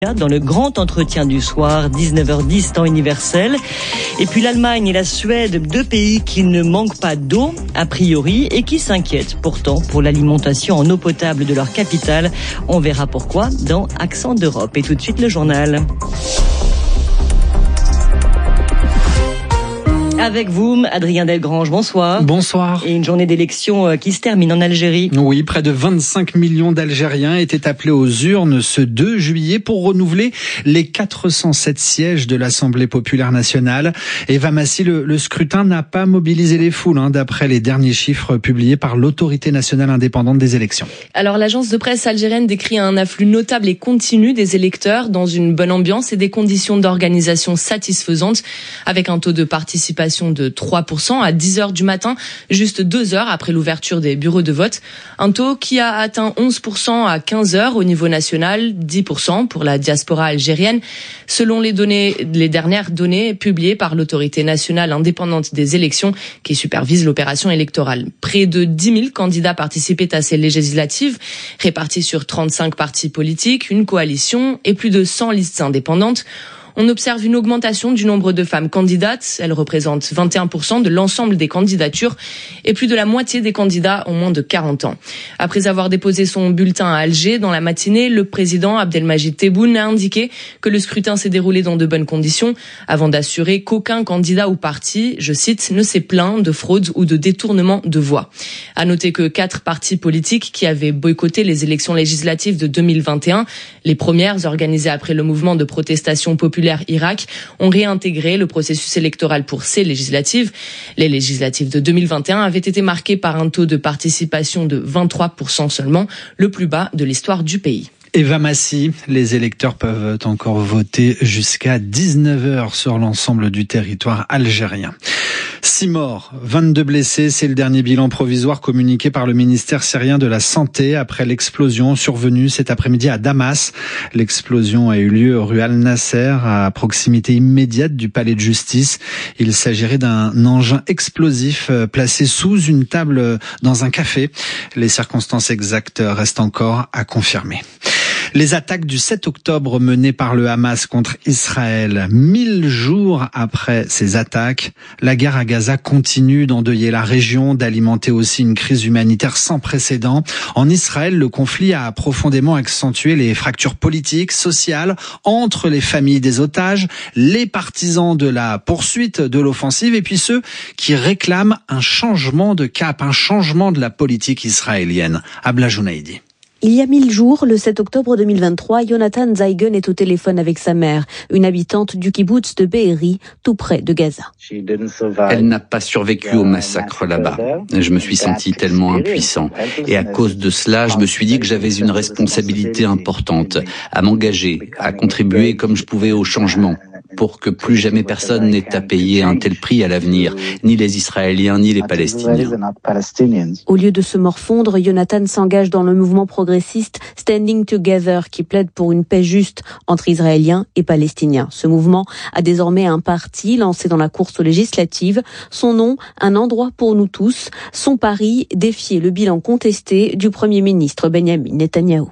dans le grand entretien du soir, 19h10 temps universel. Et puis l'Allemagne et la Suède, deux pays qui ne manquent pas d'eau, a priori, et qui s'inquiètent pourtant pour l'alimentation en eau potable de leur capitale. On verra pourquoi dans Accent d'Europe. Et tout de suite le journal. Avec vous, Adrien Delgrange, bonsoir. Bonsoir. Et une journée d'élection qui se termine en Algérie. Oui, près de 25 millions d'Algériens étaient appelés aux urnes ce 2 juillet pour renouveler les 407 sièges de l'Assemblée populaire nationale. Eva Massi, le scrutin n'a pas mobilisé les foules, d'après les derniers chiffres publiés par l'Autorité nationale indépendante des élections. Alors l'agence de presse algérienne décrit un afflux notable et continu des électeurs dans une bonne ambiance et des conditions d'organisation satisfaisantes, avec un taux de participation de 3% à 10h du matin, juste 2 heures après l'ouverture des bureaux de vote. Un taux qui a atteint 11% à 15h au niveau national, 10% pour la diaspora algérienne, selon les dernières données publiées par l'Autorité nationale indépendante des élections qui supervise l'opération électorale. Près de 10 000 candidats participaient à ces législatives, répartis sur 35 partis politiques, une coalition et plus de 100 listes indépendantes. On observe une augmentation du nombre de femmes candidates. Elles représentent 21% de l'ensemble des candidatures et plus de la moitié des candidats ont moins de 40 ans. Après avoir déposé son bulletin à Alger dans la matinée, le président Abdelmajid Tebboune a indiqué que le scrutin s'est déroulé dans de bonnes conditions avant d'assurer qu'aucun candidat ou parti, je cite, ne s'est plaint de fraude ou de détournement de voix. À noter que 4 partis politiques qui avaient boycotté les élections législatives de 2021, les premières organisées après le mouvement de protestation populaire Irak, ont réintégré le processus électoral pour ces législatives. Les législatives de 2021 avaient été marquées par un taux de participation de 23% seulement, le plus bas de l'histoire du pays. Eva Massi, les électeurs peuvent encore voter jusqu'à 19h sur l'ensemble du territoire algérien. 6 morts, 22 blessés, c'est le dernier bilan provisoire communiqué par le ministère syrien de la Santé après l'explosion survenue cet après-midi à Damas. L'explosion a eu lieu rue Al-Nasser, à proximité immédiate du palais de justice. Il s'agirait d'un engin explosif placé sous une table dans un café. Les circonstances exactes restent encore à confirmer. Les attaques du 7 octobre menées par le Hamas contre Israël. 1000 jours après ces attaques, la guerre à Gaza continue d'endeuiller la région, d'alimenter aussi une crise humanitaire sans précédent. En Israël, le conflit a profondément accentué les fractures politiques, sociales, entre les familles des otages, les partisans de la poursuite de l'offensive et puis ceux qui réclament un changement de cap, un changement de la politique israélienne. Abla Jounaïdi. Il y a 1000 jours, le 7 octobre 2023, Yonatan Zaygen est au téléphone avec sa mère, une habitante du kibboutz de Be'eri, tout près de Gaza. Elle n'a pas survécu au massacre là-bas. Je me suis senti tellement impuissant. Et à cause de cela, je me suis dit que j'avais une responsabilité importante à m'engager, à contribuer comme je pouvais au changement, pour que plus jamais personne n'ait à payer un tel prix à l'avenir, ni les Israéliens, ni les Palestiniens. Au lieu de se morfondre, Yonatan s'engage dans le mouvement progressiste Standing Together, qui plaide pour une paix juste entre Israéliens et Palestiniens. Ce mouvement a désormais un parti lancé dans la course aux législatives. Son nom, un endroit pour nous tous. Son pari, défier le bilan contesté du Premier ministre Benjamin Netanyahou.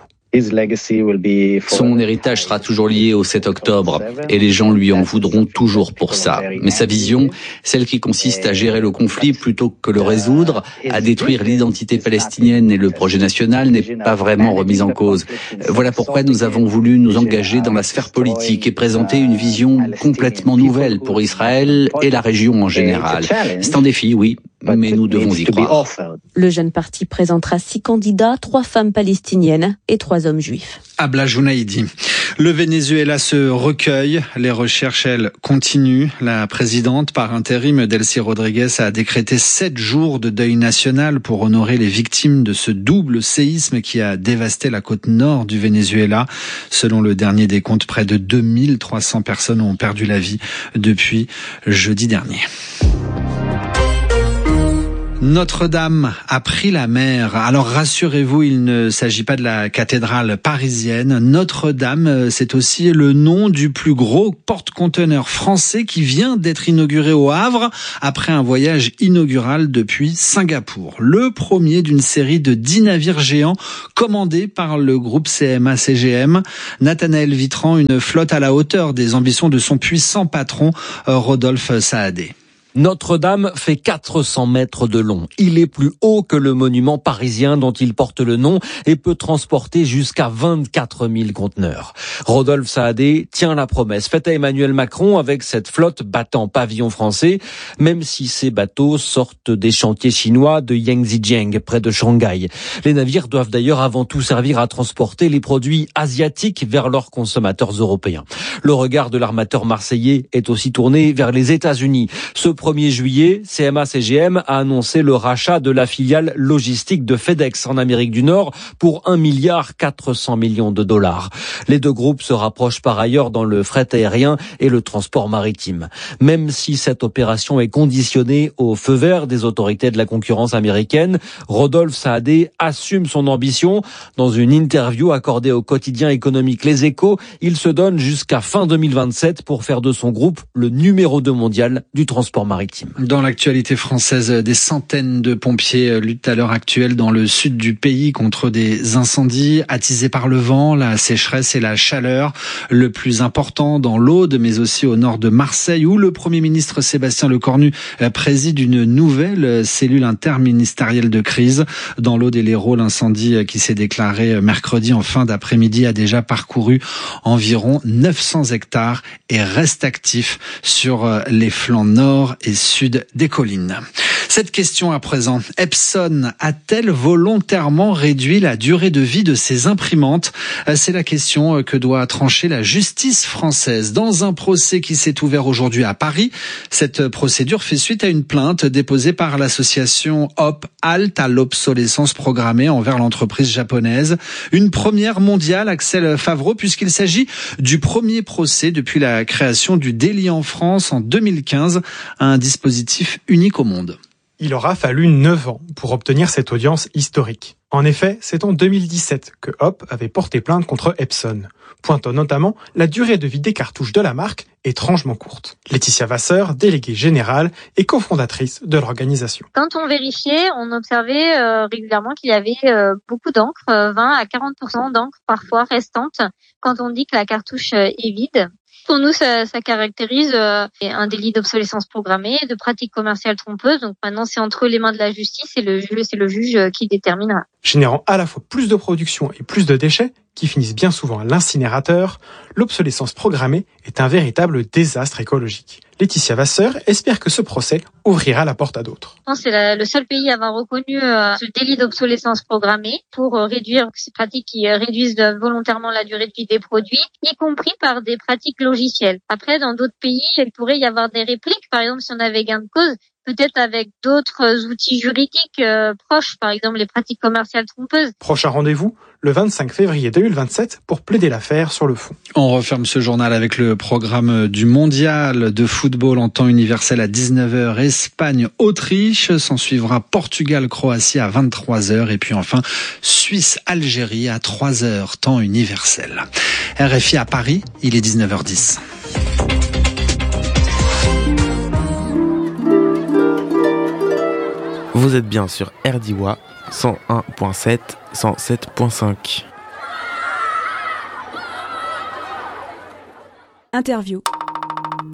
Son héritage sera toujours lié au 7 octobre et les gens lui en voudront toujours pour ça. Mais sa vision, celle qui consiste à gérer le conflit plutôt que le résoudre, à détruire l'identité palestinienne et le projet national, n'est pas vraiment remise en cause. Voilà pourquoi nous avons voulu nous engager dans la sphère politique et présenter une vision complètement nouvelle pour Israël et la région en général. C'est un défi, oui, mais nous devons y croire. Le jeune parti présentera 6 candidats, 3 femmes palestiniennes et 3 hommes juifs. Abla Jounaïdi. Le Venezuela se recueille. Les recherches, elles, continuent. La présidente par intérim, Delcy Rodriguez, a décrété 7 jours de deuil national pour honorer les victimes de ce double séisme qui a dévasté la côte nord du Venezuela. Selon le dernier décompte, près de 2300 personnes ont perdu la vie depuis jeudi dernier. Notre-Dame a pris la mer. Alors rassurez-vous, il ne s'agit pas de la cathédrale parisienne. Notre-Dame, c'est aussi le nom du plus gros porte-conteneurs français qui vient d'être inauguré au Havre après un voyage inaugural depuis Singapour. Le premier d'une série de 10 navires géants commandés par le groupe CMA-CGM. Nathanaël Vitran, une flotte à la hauteur des ambitions de son puissant patron Rodolphe Saadé. Notre-Dame fait 400 mètres de long. Il est plus haut que le monument parisien dont il porte le nom et peut transporter jusqu'à 24 000 conteneurs. Rodolphe Saadé tient la promesse faite à Emmanuel Macron avec cette flotte battant pavillon français, même si ces bateaux sortent des chantiers chinois de Yangzijiang, près de Shanghai. Les navires doivent d'ailleurs avant tout servir à transporter les produits asiatiques vers leurs consommateurs européens. Le regard de l'armateur marseillais est aussi tourné vers les États-Unis. Ce 1er juillet, CMA-CGM a annoncé le rachat de la filiale logistique de FedEx en Amérique du Nord pour 1,4 milliard de dollars. Les deux groupes se rapprochent par ailleurs dans le fret aérien et le transport maritime. Même si cette opération est conditionnée au feu vert des autorités de la concurrence américaine, Rodolphe Saadé assume son ambition. Dans une interview accordée au quotidien économique Les Échos, il se donne jusqu'à fin 2027 pour faire de son groupe le numéro 2 mondial du transport maritime. Dans l'actualité française, des centaines de pompiers luttent à l'heure actuelle dans le sud du pays contre des incendies attisés par le vent, la sécheresse et la chaleur. Le plus important dans l'Aude, mais aussi au nord de Marseille, où le Premier ministre Sébastien Lecornu préside une nouvelle cellule interministérielle de crise. Dans l'Aude et l'Hérault, l'incendie qui s'est déclaré mercredi en fin d'après-midi a déjà parcouru environ 900 hectares et reste actif sur les flancs nord et sud des collines. Cette question à présent, Epson a-t-elle volontairement réduit la durée de vie de ses imprimantes ? C'est la question que doit trancher la justice française dans un procès qui s'est ouvert aujourd'hui à Paris. Cette procédure fait suite à une plainte déposée par l'association HOP, Halte à l'obsolescence programmée envers l'entreprise japonaise. Une première mondiale, Axel Favreau, puisqu'il s'agit du premier procès depuis la création du délit en France en 2015, un dispositif unique au monde. Il aura fallu 9 ans pour obtenir cette audience historique. En effet, c'est en 2017 que Hop avait porté plainte contre Epson, pointant notamment la durée de vie des cartouches de la marque étrangement courte. Laetitia Vasseur, déléguée générale et cofondatrice de l'organisation. Quand on vérifiait, on observait régulièrement qu'il y avait beaucoup d'encre, 20 à 40% d'encre parfois restante, quand on dit que la cartouche est vide. Pour nous, ça caractérise un délit d'obsolescence programmée, de pratique commerciale trompeuse. Donc maintenant, c'est entre les mains de la justice et c'est le juge qui déterminera. Générant à la fois plus de production et plus de déchets, qui finissent bien souvent à l'incinérateur, l'obsolescence programmée est un véritable désastre écologique. Laetitia Vasseur espère que ce procès ouvrira la porte à d'autres. C'est le seul pays à avoir reconnu ce délit d'obsolescence programmée pour réduire ces pratiques qui réduisent volontairement la durée de vie des produits, y compris par des pratiques logicielles. Après, dans d'autres pays, il pourrait y avoir des répliques. Par exemple, si on avait gain de cause, peut-être avec d'autres outils juridiques proches, par exemple les pratiques commerciales trompeuses. Prochain rendez-vous, le 25 février 2027, pour plaider l'affaire sur le fond. On referme ce journal avec le programme du mondial de football en temps universel à 19h. Espagne-Autriche, s'en suivra Portugal-Croatie à 23h et puis enfin Suisse-Algérie à 3h temps universel. RFI à Paris, il est 19h10. Vous êtes bien sur RDIWA 101.7, 107.5. Interview.